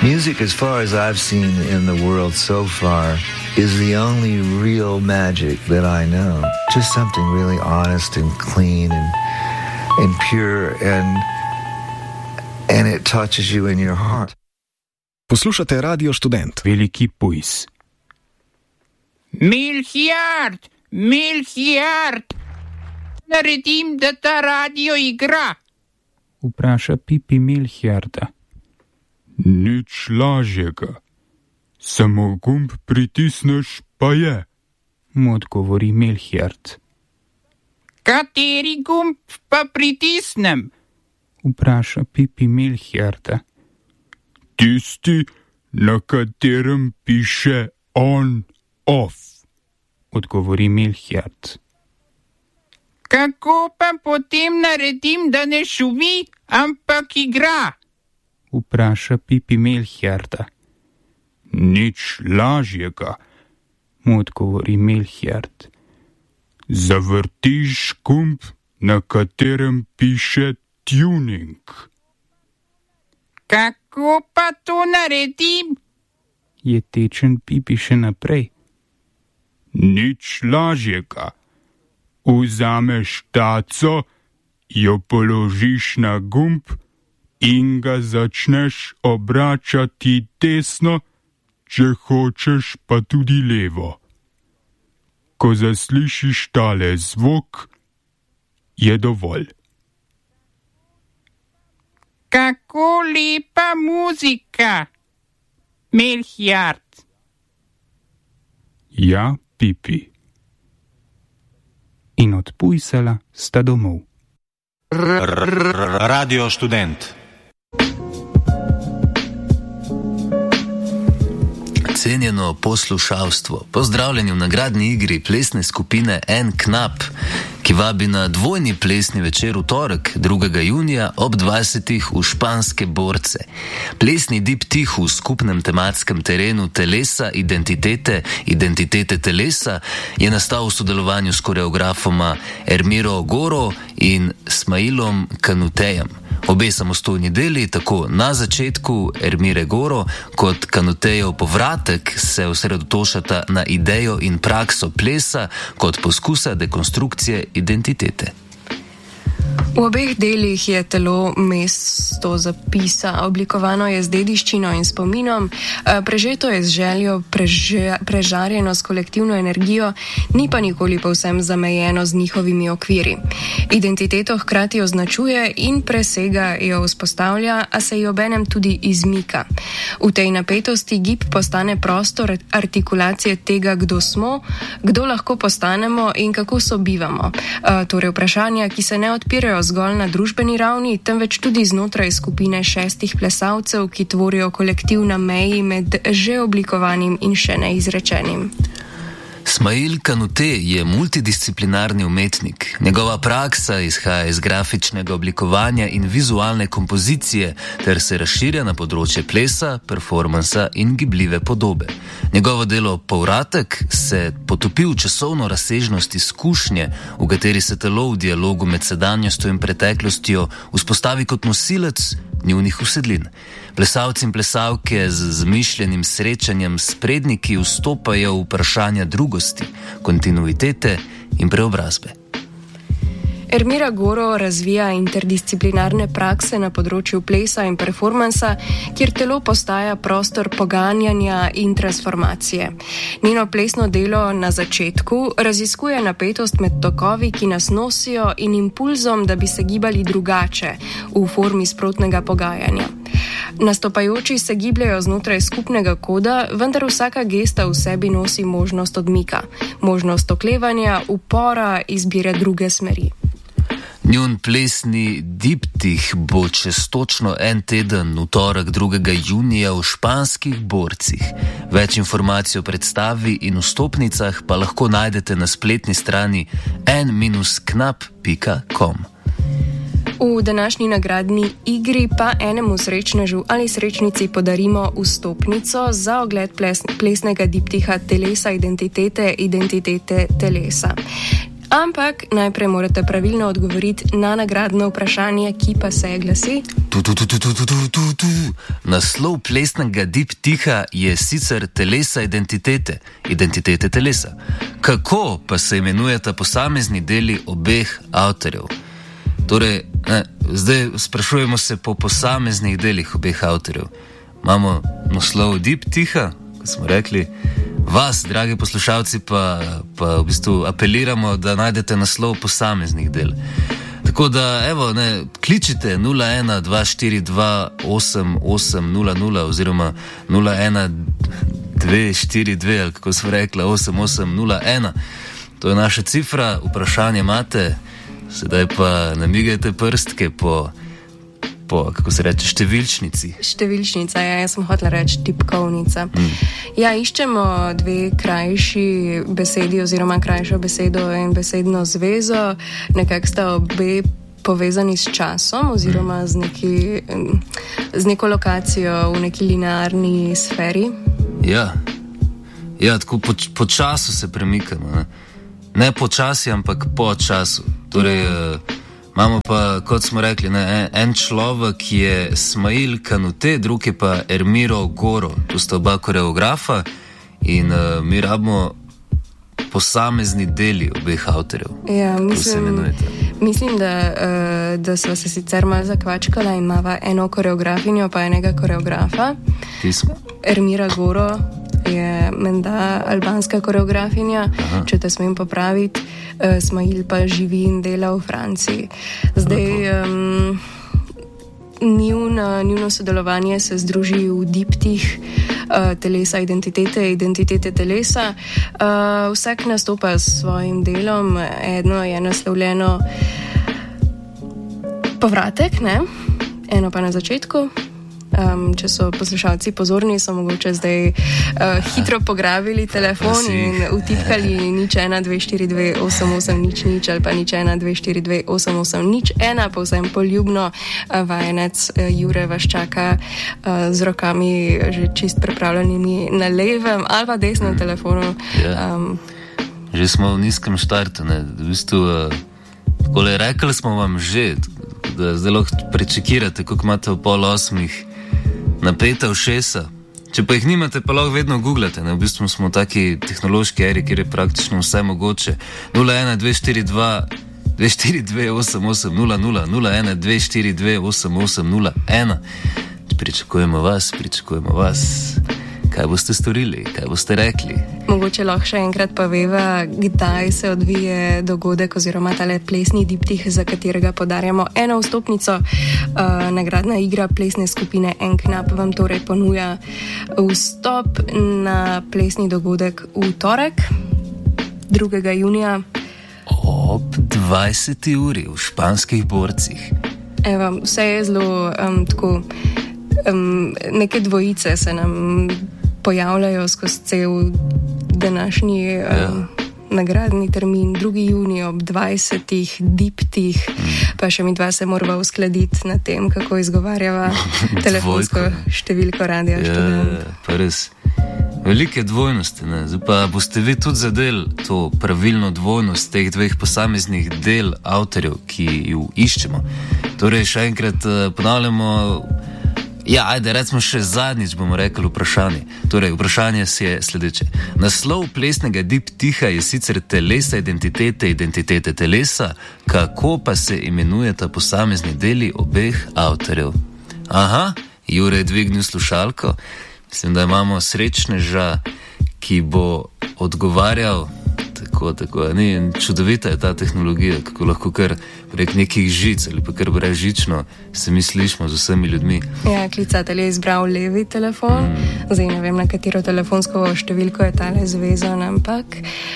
Music, as far as I've seen in the world so far, is the only real magic that I know. Just something really honest and clean and pure and it touches you in your heart. Poslušate Radio Študent. Veliki pujs. Melchior, naredim, da ta radio igra. Vpraša Pipi Melchiorda. Nič lažjega. Samo gumb pritisneš, pa je. Mu odgovori Melchiord. Kateri gumb pa pritisnem? Vpraša Pipi Melchiorda. Tisti, na katerem piše on, off. Odgovori Melchiord. Kako pa potem naredim, da ne šumi, ampak igra? Vpraša Pipi Melchiorda. Nič lažjega, mu odgovori Melchiord. Zavrtiš gumb, na katerem piše tuning. Kako pa to naredim? Je tečen Pipi še naprej. Nič lažjega. Vzameš taco, jo položiš na gumb in ga začneš obračati desno, če hočeš pa tudi levo. Ko zaslišiš tale zvok, je dovolj. Kako lepa muzika, Melchiord. Ja, Pipi. In od pujsala sta domov. Radio Študent. Cenjeno poslušalstvo, pozdravljeni v nagradni igri plesne skupine En Knap, ki vabi na dvojni plesni večer v torek, 2. junija ob 20. v Španske Borce. Plesni diptih v skupnem tematskem terenu Telesa, identitete telesa je nastal v sodelovanju s koreografoma Ermiro Goro in Smailom Kanutejem. Obe samostojni deli, tako na začetku Ermire Goro kot Kanutejev povratek, se osredotočata na idejo in prakso plesa kot poskusa dekonstrukcije identitete. V obeh delih je telo mesto zapisa, oblikovano je z dediščino in spominom, prežeto je z željo, prežarjeno s kolektivno energijo, ni pa nikoli povsem zamejeno z njihovimi okviri. Identiteto hkrati označuje in presega jo vzpostavlja, a se ji obenem tudi izmika. V tej napetosti gib postane prostor artikulacije tega, kdo smo, kdo lahko postanemo in kako sobivamo. Torej vprašanja, ki se ne odpirajo zgolj na družbeni ravni, temveč tudi znotraj skupine 6 plesalcev, ki tvorijo kolektiv na meji med že oblikovanim in še neizrečenim. Smail Kanute je multidisciplinarni umetnik. Njegova praksa izhaja iz grafičnega oblikovanja in vizualne kompozicije ter se razširja na področje plesa, performansa in gibljive podobe. Njegovo delo Povratek se potopi v časovno razsežnost izkušnje, v kateri se telo v dialogu med sedanjostjo in preteklostjo vzpostavi kot nosilec njunih usedlin. Plesalci in plesalke z zmišljenim srečanjem s predniki vstopajo v vprašanja drugosti, kontinuitete in preobrazbe. Ermira Goro razvija interdisciplinarne prakse na področju plesa in performansa, kjer telo postaja prostor poganjanja in transformacije. Njeno plesno delo na začetku raziskuje napetost med tokovi, ki nas nosijo, in impulzom, da bi se gibali drugače, v formi sprotnega pogajanja. Nastopajoči se gibljajo znotraj skupnega koda, vendar vsaka gesta v sebi nosi možnost odmika, možnost oklevanja, upora, izbire druge smeri. Njun plesni diptih bo čez točno en teden v torek 2. junija v Španskih Borcih. Več informacij o predstavi in vstopnicah pa lahko najdete na spletni strani en-knap.com. V današnji nagradni igri pa enemu srečnežu ali srečnici podarimo vstopnico za ogled plesnega diptiha Telesa, identitete telesa. Ampak najprej morate pravilno odgovoriti na nagradno vprašanje, ki pa se glasi. Naslov plesnega diptiha je sicer telesa identitete, identitete telesa. Kako pa se imenujeta posamezni deli obeh avtorjev? Torej, zdaj sprašujemo se po posameznih delih obeh avtorjev. Imamo naslov diptiha, kot smo rekli. Vas, dragi poslušalci, pa v bistvu apeliramo, da najdete naslov posameznih del. Tako da, evo, kličite 012428800 oziroma 01242, ali kako smo rekla, 8801. To je naša cifra, vprašanje imate, sedaj pa namigajte prstke po kako se reče, številčnici. Številčnica, ja, jaz sem hotela reči tipkovnica. Ja, iščemo dve krajši besedi oziroma krajšo besedo in besedno zvezo. Nekako sta obe povezani s časom oziroma z neko lokacijo v neki linearni sferi. Ja, tako po času se premikamo. Ne po časi, ampak po času. Torej, imamo pa, kot smo rekli, en človek je Smail Kanute, drug je pa Ermiro Goro. To sta oba koreografa in mi rabimo posamezni deli obeh avtorjev. Ja, mislim, da sva se sicer malo zakvačkala in imava eno koreografinjo pa enega koreografa. Ermira Goro je menda albanska koreografinja, če te smem popraviti. Smail pa živi in dela v Franciji. Zdaj, njuno sodelovanje se združi v diptih telesa identitete, identitete telesa. Vsak nastopa s svojim delom. Eno je naslovljeno povratek, ne? Eno pa na začetku. Če so poslušalci pozorni, so mogoče zdaj hitro pograbili telefon in vtipkali 012428800 ali pa 012428801. Povsem poljubno, vajenec Jure vas čaka z rokami že čist pripravljenimi na levem ali pa desnem telefonu. Že smo v nizkem štartu, ne? V bistvu, rekli smo vam že, da zdaj lahko prečekirate, koliko imate v 7:30 napeta ušesa. Če pa jih nimate, pa lahko vedno googlate. V bistvu smo v taki tehnološki eri, kjer je praktično vse mogoče. 01242288000 01242288001. Pričakujemo vas. Kaj boste storili, kaj boste rekli? Mogoče lahko še enkrat poveva, kdaj se odvije dogodek oziroma tale plesni diptih, za katerega podarjamo eno vstopnico. Nagradna igra plesne skupine En Knap vam torej ponuja vstop na plesni dogodek v torek, 2. junija. Ob 20. uri v Španskih borcih. Evo, vse je zelo tako, neke dvojice se nam pojavljajo skozi cel današnji nagradni termin, 2. junij ob 20. diptih, pa še mi dva se morava uskladiti na tem, kako izgovarjava telefonsko številko Radia Študent. Pa res, velike dvojnosti, ne? Zdaj pa boste vi tudi zadeli to pravilno dvojnost teh dveh posameznih del avtorjev, ki ju iščemo. Torej, še enkrat ponavljamo. Ja, ajde, recimo še zadnjič bomo rekli vprašanje. Torej, vprašanje je sledeče. Naslov plesnega diptiha je sicer telesa identitete, identitete telesa, kako pa se imenujeta posamezni deli obeh avtorjev? Aha, Jure je dvignil slušalko. Mislim, da imamo srečneža, ki bo odgovarjal tako. Ni, čudovita je ta tehnologija, kako lahko kar prek nekih žic ali pa kar brezžično se mi slišimo z vsemi ljudmi. Ja, klicatelj je izbral levi telefon. Zdaj ne vem, na katero telefonsko številko je tale zvezan, ampak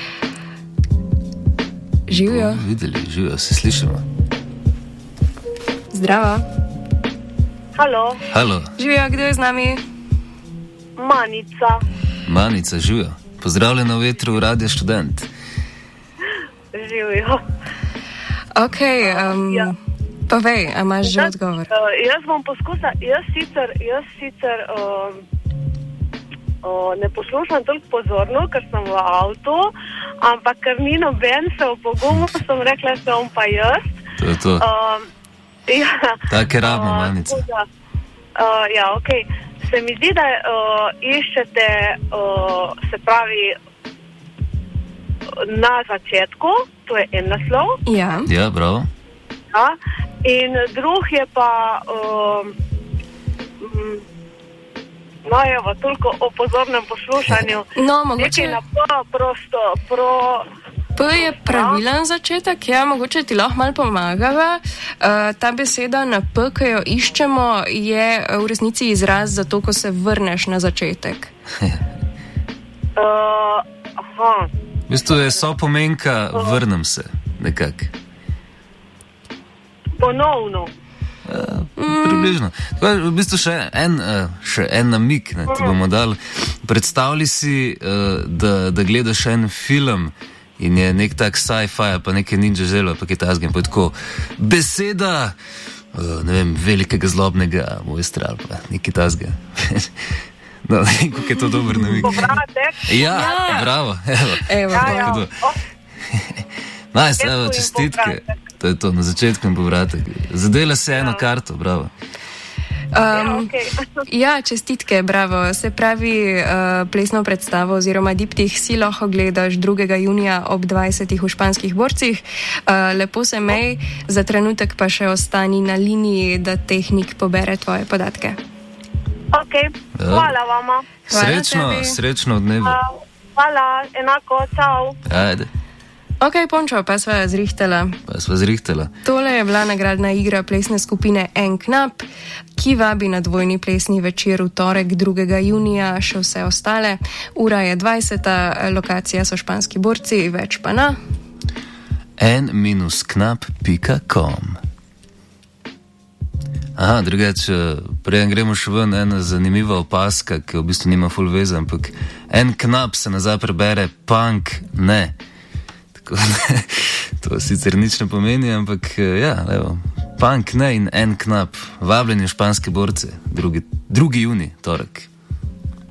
živijo. Videli, živijo, se slišimo. Zdravo. Halo. Živijo, kdo je z nami? Manica, živijo. Pozdravljena v vetru v Radio Študent. Živijo. Ok, povej, a imaš že odgovor? Jaz bom poskusila, jaz sicer ne poslušam toliko pozorno, ker sem v avtu, ampak ker ni noben se opogumil, sem rekla, da sem pa jaz. To je to. Ja. Take rabimo, Manica. Ja, okej. Se mi zdi, da iščete, se pravi, na začetku, to je en naslov. Ja. Ja, bravo. Ja. In drug je pa, no evo, toliko o pozornem poslušanju. No, mogoče... Nekaj na P je pravilen začetek, ja, mogoče ti lahko malo pomagava. Ta beseda na P, ki jo iščemo, je v resnici izraz za to, ko se vrneš na začetek. Aha. V bistvu je sopomenka vrnem se, nekak. Ponovno. Približno. V bistvu še en namik, ne, ti bomo dali. Predstavljaj si, da gledaš en film in je nek tak sci-fi, pa nekaj ninja želo, pa kaj tazgem, pa je tako beseda, ne vem, velikega zlobnega mojstra, ali pa nekaj tazga. No, kako je to dober namik. Ja, bravo, evo. Nice, evo, čestitke. To je to, na začetku in povratek. Zadela se eno karto, bravo. Ja, čestitke, bravo. Se pravi, plesno predstavo oziroma diptih si lahko gledaš 2. junija ob 20. v Španskih borcih. Lepo se mej, za trenutek pa še ostani na liniji, da tehnik pobere tvoje podatke. Ok, hvala vama. Srečno v dnevu. Hvala, enako, čau. Ajde. Ok, Pončo, pa sva zrihtala. Tole je bila nagradna igra plesne skupine N-Knap, ki vabi na dvojni plesni večer v torek 2. junija, še vse ostale. Ura je 20, lokacija so Španski borci, več pa na n-knap.com. Aha, drugače, preden gremo še ven, ena zanimiva opaska, ki v bistvu nima ful veze, ampak N-Knap se nazaj prebere punk, ne. To sicer nič ne pomeni, ampak ja, evo, punk ne in N-Knap, vabljeni v Španske borce, 2. junij, torek.